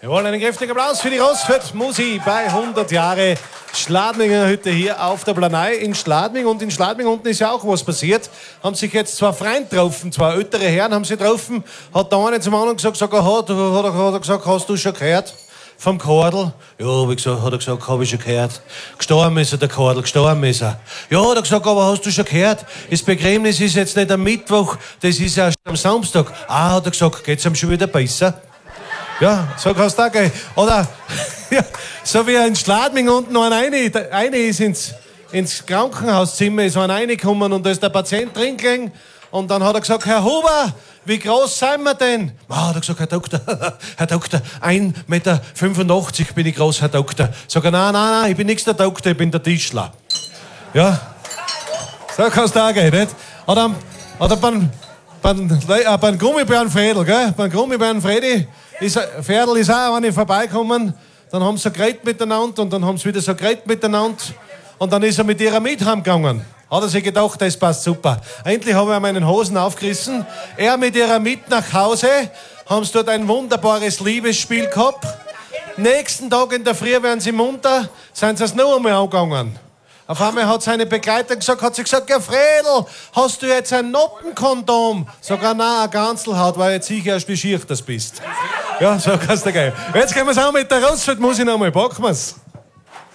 Wir wollen einen kräftigen Applaus für die Rosfeld-Musi bei 100 Jahre Schladminger Hütte hier auf der Planei in Schladming. Und in Schladming unten ist ja auch was passiert. Haben sich jetzt zwei Freunde getroffen, zwei ältere Herren haben sich getroffen. Hat der eine zum anderen gesagt, hat er gesagt, hast du schon gehört vom Kordel? Ja, hat er gesagt, habe ich schon gehört. Gestorben ist er, der Kordel, gestorben ist er. Ja, hat er gesagt, aber hast du schon gehört? Das Begräbnis ist jetzt nicht am Mittwoch, das ist erst am Samstag. Ah, hat er gesagt, geht's ihm schon wieder besser? Ja, so kannst du auch gehen. Oder, ja, so wie in Schladming unten noch eine ist ins Krankenhauszimmer, ist einer reingekommen und da ist der Patient drin gelegen. Und dann hat er gesagt, Herr Huber, wie groß sind wir denn? Ah, hat er gesagt, Herr Doktor, 1,85 Meter bin ich groß, Herr Doktor. Sag er, nein, ich bin nichts der Doktor, ich bin der Tischler. Ja, so kannst du auch gehen, nicht? Oder beim Gummibärenfredel, gell? Beim Gummibärenfredi Pferdl ist auch eine vorbeigekommen, dann haben sie so geredet miteinander und dann haben sie wieder so geredet miteinander und dann ist er mit ihrer mit heimgegangen. Hat er sich gedacht, das passt super. Endlich habe ich meinen Hosen aufgerissen. Er mit ihrer mit nach Hause, haben sie dort ein wunderbares Liebesspiel gehabt. Nächsten Tag in der Früh werden sie munter, sind sie es noch einmal angegangen. Auf einmal hat seine Begleiter gesagt, ja Fredel, hast du jetzt ein Noppenkondom? Sag er, nein, ein Ganzelhaut, weil jetzt sicher erst wie schier das bist. Ja, so kannst du gehen. Jetzt gehen wir es auch mit der Rosfeld, muss ich noch mal, packen wir's.